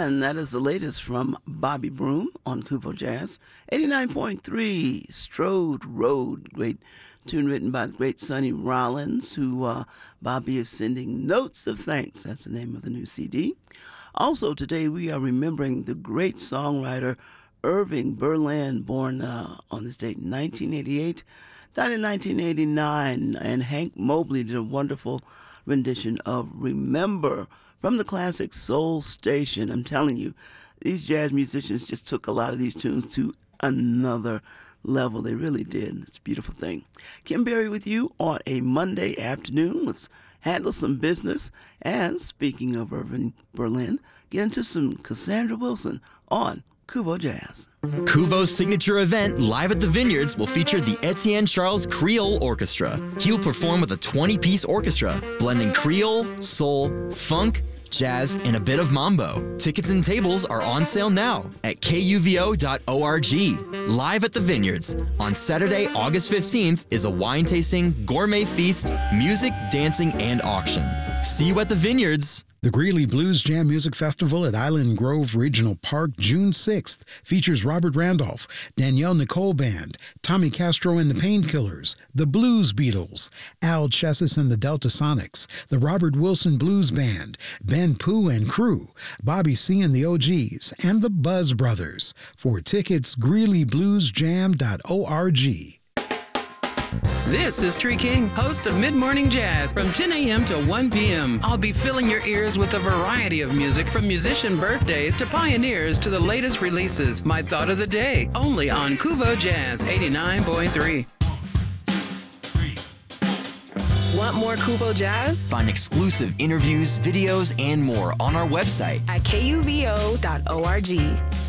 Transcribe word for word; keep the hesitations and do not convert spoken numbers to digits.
And that is the latest from Bobby Broom on Kuvo Jazz. eighty-nine point three, Strode Road. Great tune written by the great Sonny Rollins, who uh, Bobby is sending notes of thanks. That's the name of the new C D. Also, today we are remembering the great songwriter Irving Berlin, born uh, on this date in nineteen eighty-eight, died in nineteen eighty-nine. And Hank Mobley did a wonderful rendition of Remember from the classic Soul Station. I'm telling you, these jazz musicians just took a lot of these tunes to another level. They really did. It's a beautiful thing. Kim Berry with you on a Monday afternoon. Let's handle some business. And speaking of Irving Berlin, get into some Cassandra Wilson on Kuvo Jazz. Kuvo's signature event, Live at the Vineyards, will feature the Etienne Charles Creole Orchestra. He'll perform with a twenty-piece orchestra, blending Creole, soul, funk, jazz, and a bit of mambo. Tickets and tables are on sale now at K U V O dot org. Live at the Vineyards on Saturday, August fifteenth is a wine tasting, gourmet feast, music, dancing, and auction. See you at the Vineyards. The Greeley Blues Jam Music Festival at Island Grove Regional Park, June sixth, features Robert Randolph, Danielle Nicole Band, Tommy Castro and the Painkillers, the Blues Beatles, Al Chessis and the Delta Sonics, the Robert Wilson Blues Band, Ben Pooh and Crew, Bobby C and the O Gs, and the Buzz Brothers. For tickets, greeley blues jam dot org. This is Tree King, host of Mid Morning Jazz from ten a.m. to one p.m. I'll be filling your ears with a variety of music from musician birthdays to pioneers to the latest releases. My thought of the day, only on Kuvo Jazz eighty-nine point three. Want more Kuvo Jazz? Find exclusive interviews, videos, and more on our website at K U V O dot org.